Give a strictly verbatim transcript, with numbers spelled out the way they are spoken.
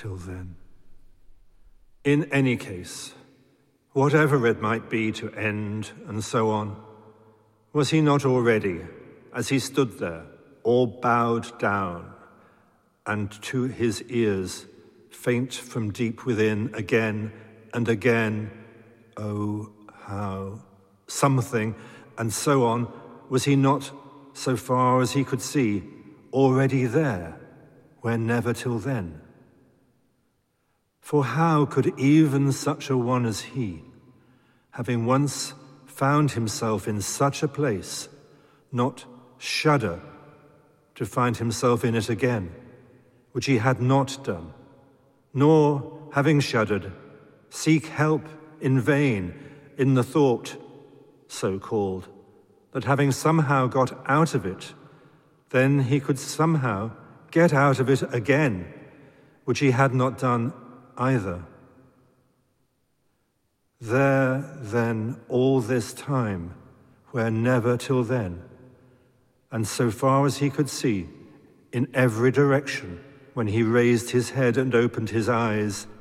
till then. In any case, whatever it might be to end and so on, was he not already, as he stood there, all bowed down, and to his ears, faint from deep within again and again, oh, how, something, and so on, was he not, so far as he could see, already there, where never till then? For how could even such a one as he, having once found himself in such a place, not shudder to find himself in it again, which he had not done, nor, having shuddered, seek help in vain in the thought, so called, that having somehow got out of it, then he could somehow get out of it again, which he had not done either. There, then, all this time, where never till then, and so far as he could see, in every direction, when he raised his head and opened his eyes,